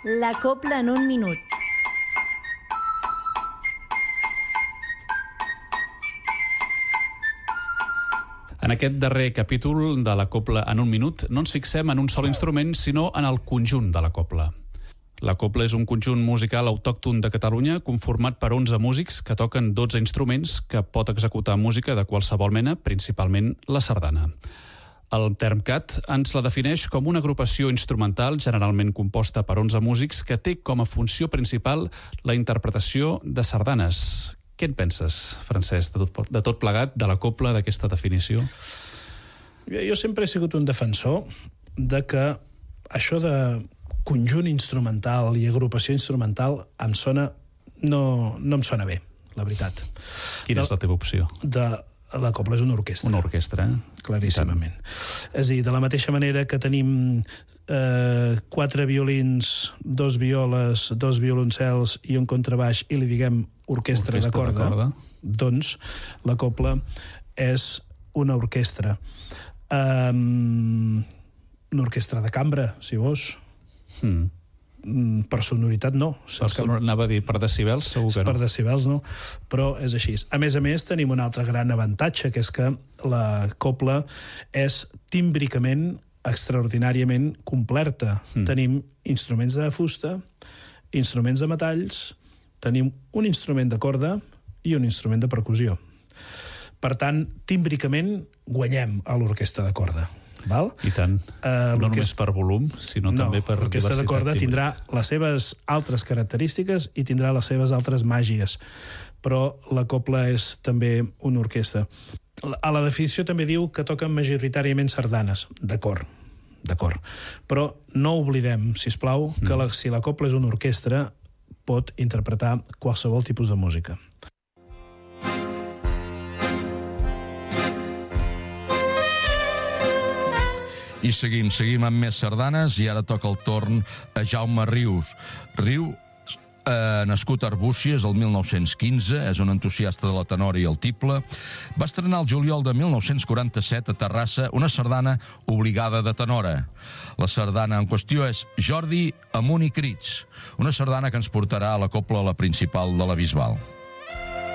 La copla en un minut. En aquest darrer capítol de la copla en un minut no ens fixem en un sol instrument, sinó en el conjunt de la copla. La copla és un conjunt musical autòcton de Catalunya conformat per 11 músics que toquen 12 instruments que pot executar música de qualsevol mena, principalment la sardana. El Termcat ens la defineix com una agrupació instrumental generalment composta per 11 músics que té com a funció principal la interpretació de sardanes. Què en penses, Francesc, de tot plegat, de la copla, d'aquesta definició? Jo sempre he sigut un defensor de que això de conjunt instrumental i agrupació instrumental no em sona bé, la veritat. Quina és la teva opció? La copla és una orquestra. Una orquestra, Claríssimament. És a dir, de la mateixa manera que tenim 4 violins, 2 violes, 2 violoncels i un contrabaix i li diguem orquestra de corda, doncs la copla és una orquestra. Una orquestra de cambra, si vols. Per sonoritat no. Anava a dir per decibels, segur que no. Per decibels no, però és així. A més, tenim un altre gran avantatge, que és que la copla és tímbricament extraordinàriament completa. Tenim instruments de fusta, instruments de metalls, tenim un instrument de corda i un instrument de percussió. Per tant, tímbricament guanyem a l'orquestra de corda. Val? I tant. No només per volum, sinó també per diversitat. L'orquestra de corda tindrà les seves altres característiques i tindrà les seves altres màgies, però la copla és també una orquestra. A la definició també diu que toquen majoritàriament sardanes, d'acord. Però no oblidem, sisplau, que si la copla és una orquestra, pot interpretar qualsevol tipus de música. I seguim amb més sardanes i ara toca el torn a Jaume Rius. Nascut a Arbúcies el 1915, és un entusiasta de la tenora i el tible. Va estrenar el juliol de 1947 a Terrassa una sardana obligada de tenora. La sardana en qüestió és Jordi amunt i crits, una sardana que ens portarà a la copla a la principal de la Bisbal.